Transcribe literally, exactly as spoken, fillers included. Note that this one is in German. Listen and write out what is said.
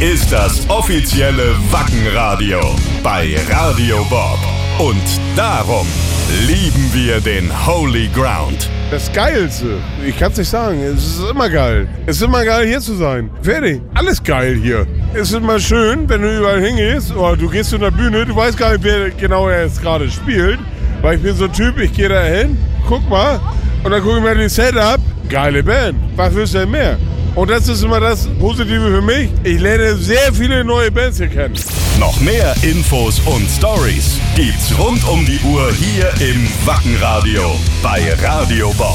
ist das offizielle Wackenradio bei Radio Bob. Und darum lieben wir den Holy Ground. Das Geilste. Ich kann's nicht sagen. Es ist immer geil. Es ist immer geil, hier zu sein. Fertig. Alles geil hier. Es ist immer schön, wenn du überall hingehst. Oder du gehst zu einer Bühne. Du weißt gar nicht, wer genau er jetzt gerade spielt. Weil ich bin so ein Typ, ich gehe da hin, guck mal. Und dann gucke ich mir die Setup. Geile Band. Was willst du denn mehr? Und das ist immer das Positive für mich. Ich lerne sehr viele neue Bands hier kennen. Noch mehr Infos und Stories gibt's rund um die Uhr hier im Wackenradio bei Radio Bob.